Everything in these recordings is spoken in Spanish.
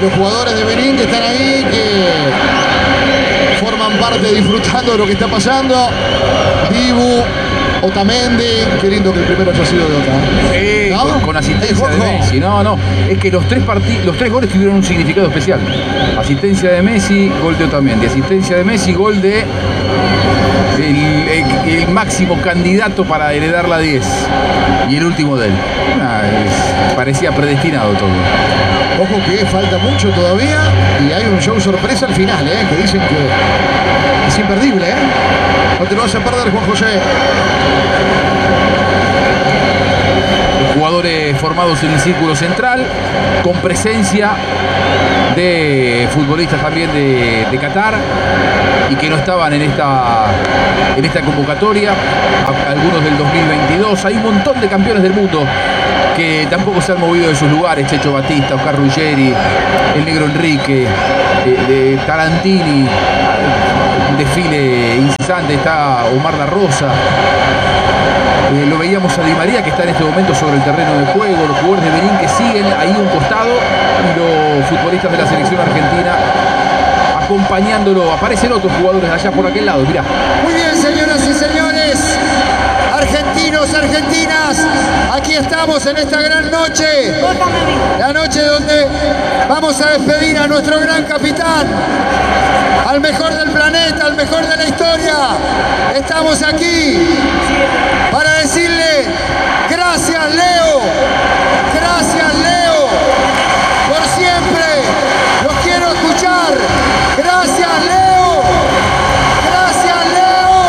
los jugadores de Benín que están ahí, que forman parte disfrutando de lo que está pasando. Dibu, Otamendi, qué lindo que el primero haya sido de Ota. ¿No? Con asistencia de Messi. No, es que los tres goles tuvieron un significado especial. Asistencia de Messi, gol de Otamendi. Asistencia de Messi, gol de el máximo candidato para heredar la 10. Y el último de él. Parecía predestinado todo. Ojo que falta mucho todavía y hay un show sorpresa al final, que dicen que es imperdible, No te lo vas a perder, Juan José. Los jugadores formados en el círculo central, con presencia de futbolistas también de Qatar y que no estaban en esta convocatoria, algunos del 2022. Hay un montón de campeones del mundo que tampoco se han movido de sus lugares. Checho Batista, Oscar Ruggeri, el Negro Enrique, de Tarantini, un desfile incesante, está Omar La Rosa. Lo veíamos a Di María, que está en este momento sobre el terreno de juego, los jugadores de Benín que siguen ahí un costado y los futbolistas de la selección argentina acompañándolo. Aparecen otros jugadores allá por aquel lado, mirá. Muy bien, señoras y señores, argentinos, argentinas, aquí estamos en esta gran noche, la noche donde vamos a despedir a nuestro gran capitán, al mejor del planeta, al mejor de la historia. Estamos aquí para decirle gracias, Leo, por siempre, los quiero escuchar. Gracias, Leo, gracias, Leo.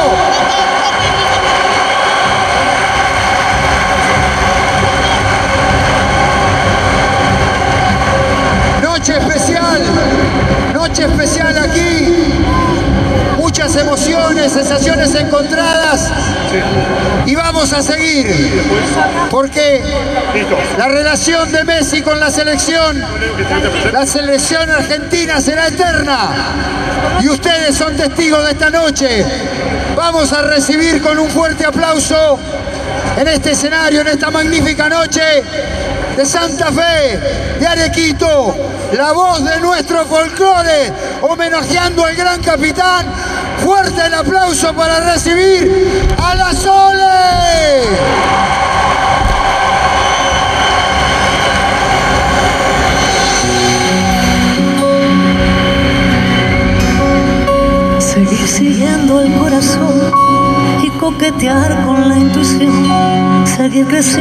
Noche especial aquí, muchas emociones, sensaciones encontradas y vamos a seguir porque la relación de Messi con la selección argentina será eterna y ustedes son testigos de esta noche. Vamos a recibir con un fuerte aplauso en este escenario, en esta magnífica noche de Santa Fe, de Arequito, la voz de nuestro folclore, homenajeando al gran capitán. Fuerte el aplauso para recibir a la Sole. Seguir siguiendo el corazón y coquetear con la intuición, seguir creciendo.